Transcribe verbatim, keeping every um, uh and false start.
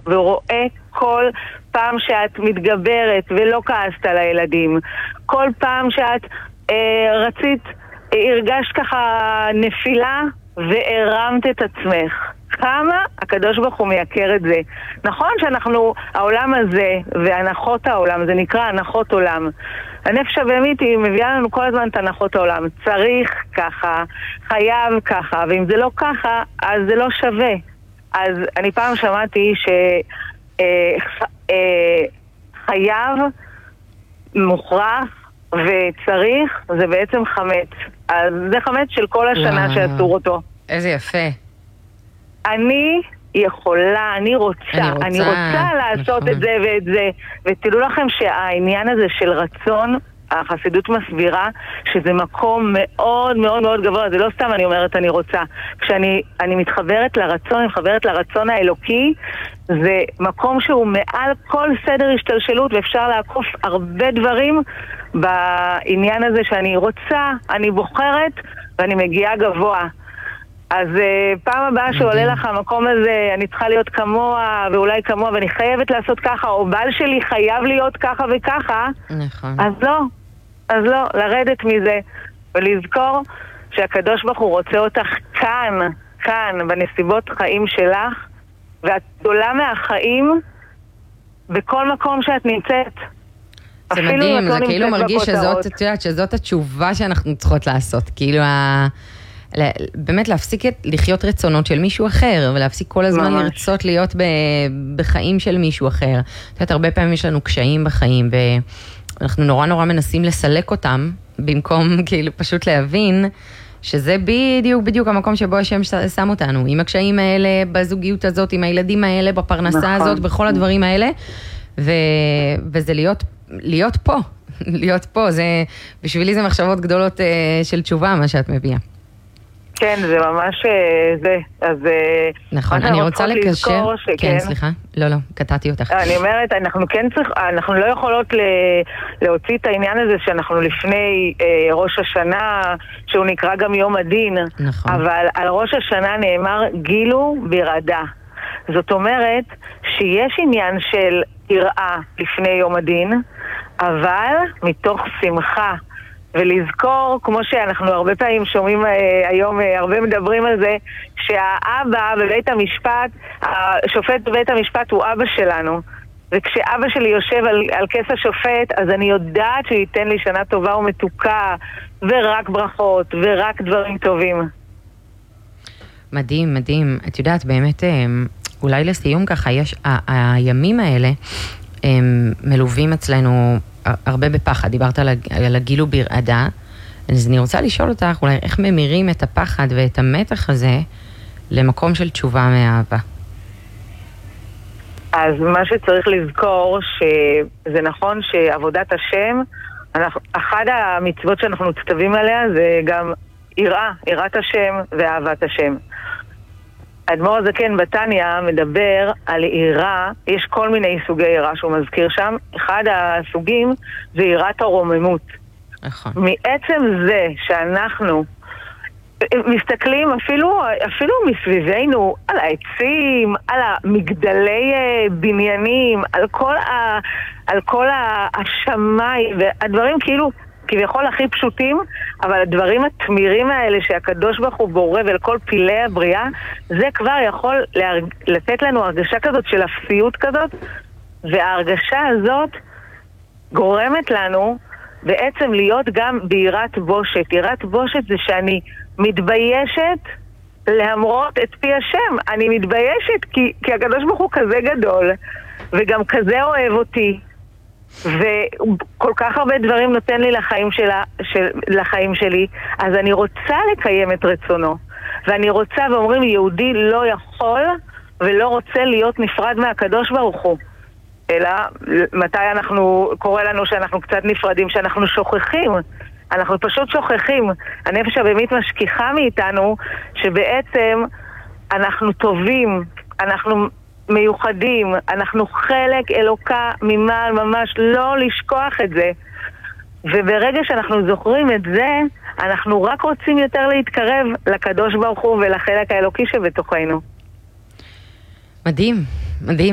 והוא רואה כל פעם שאת מתגברת ולא כעסת על הילדים, כל פעם שאת אה, רצית, אה, הרגשת ככה נפילה והרמת את עצמך. כמה הקדוש ברוך הוא מייקר את זה. נכון שאנחנו, העולם הזה והנחות העולם, זה נקרא הנחות עולם. הנפש הבהמית היא מביאה לנו כל הזמן את הנחות העולם. צריך ככה, חייב ככה, ואם זה לא ככה, אז זה לא שווה. אז אני פעם שמעתי שחייב, מוכרח וצריך, זה בעצם חמץ. אז זה חמץ של כל השנה שאסור אותו. איזה יפה. אני יכולה, אני רוצה, אני רוצה, אני רוצה לעשות נכון. את זה ואת זה. ותדעו לכם שהעניין הזה של רצון, החסידות מסבירה שזה מקום מאוד מאוד מאוד גבוה. זה לא סתם אני אומרת אני רוצה. כשאני אני מתחברת לרצון, אני מתחברת לרצון האלוקי, זה מקום שהוא מעל כל סדר השתלשלות, ואפשר לעקוף הרבה דברים בעניין הזה שאני רוצה, אני בוחרת ואני מגיעה גבוה. אז uh, פעם הבאה שעולה לך המקום הזה, אני צריכה להיות כמוה ואולי כמוה, ואני חייבת לעשות ככה, או בעל שלי חייב להיות ככה וככה, נכון. אז לא, אז לא, לרדת מזה ולזכור שהקדוש ברוך הוא רוצה אותך כאן, כאן, בנסיבות חיים שלך, ואת גדולה מהחיים בכל מקום שאת נמצאת. זה מדהים, זה כאילו מרגיש שזאת, את יודעת, שזאת התשובה שאנחנו צריכות לעשות, כאילו ה... באמת להפסיק לחיות רצונות של מישהו אחר, ולהפסיק כל הזמן ממש. לרצות להיות בחיים של מישהו אחר. את יודעת, הרבה פעמים יש לנו קשיים בחיים, ואנחנו נורא נורא מנסים לסלק אותם, במקום כאילו פשוט להבין, שזה בדיוק בדיוק המקום שבו השם שם אותנו, עם הקשיים האלה, בזוגיות הזאת, עם הילדים האלה, בפרנסה נכון. הזאת, בכל הדברים האלה, ו... וזה להיות, להיות פה, להיות פה, זה, בשבילי זה מחשבות גדולות של תשובה, מה שאת מביאה. כן, זה ממש זה. אז נכון, אני רוצה לקשר. כן, סליחה. לא, לא, קטעתי אותך. אני אומרת, אנחנו כן צריך, אנחנו לא יכולות להוציא את העניין הזה שאנחנו לפני ראש השנה, שהוא נקרא גם יום הדין. נכון. אבל על ראש השנה נאמר גילו ברעדה. זאת אומרת שיש עניין של יראה לפני יום הדין, אבל מתוך שמחה. ולזכור, כמו שאנחנו הרבה פעמים שומעים אה, היום, אה, הרבה מדברים על זה, שהאבא בבית המשפט, השופט בבית המשפט הוא אבא שלנו. וכשאבא שלי יושב על, על כס השופט, אז אני יודעת שהוא ייתן לי שנה טובה ומתוקה, ורק ברכות, ורק דברים טובים. מדהים, מדהים. את יודעת, באמת, אולי לסיום ככה, יש, ה- הימים האלה, הם מלווים אצלנו הרבה בפחד. דיברת על, על הגילו ברעדה, אז אני רוצה לשאול אותך, אולי איך ממירים את הפחד ואת המתח הזה למקום של תשובה מאהבה? אז מה שצריך לזכור, שזה נכון שעבודת השם, אנחנו, אחד המצוות שאנחנו מצטווים עליה זה גם יראה, יראת השם ואהבת השם. האדמו"ר הזקן בתניא מדבר על יראה, יש כל מיני סוגי יראה שהוא מזכיר שם, אחד הסוגים זה יראת הרוממות. נכון. מעצם זה שאנחנו מסתכלים אפילו, אפילו מסביבנו על העצים, על המגדלי בניינים, על כל, ה, על כל השמיים, והדברים כאילו כביכול הכי פשוטים, אבל הדברים התמירים האלה שהקדוש ברוך הוא בורא ולכל פילי הבריאה, זה כבר יכול להרג... לתת לנו הרגשה כזאת של אפסיות כזאת, וההרגשה הזאת גורמת לנו בעצם להיות גם ביראת בושת. יראת בושת זה שאני מתביישת להמרות את פי השם. אני מתביישת כי, כי הקדוש ברוך הוא כזה גדול, וגם כזה אוהב אותי. וכל כך הרבה דברים נותן לי לחיים, שלה, של, לחיים שלי, אז אני רוצה לקיים את רצונו. ואני רוצה, ואומרים, יהודי לא יכול ולא רוצה להיות נפרד מהקדוש ברוך הוא. אלא מתי אנחנו, קורה לנו שאנחנו קצת נפרדים, שאנחנו שוכחים. אנחנו פשוט שוכחים. הנפש הבאמית משכיחה מאיתנו שבעצם אנחנו טובים, אנחנו מיוחדים, אנחנו חלק אלוקה ממעל, ממש לא לשכוח את זה. וברגע שאנחנו זוכרים את זה, אנחנו רק רוצים יותר להתקרב לקדוש ברוך הוא ולחלק האלוקי שבתוכנו. מדהים, מדהים.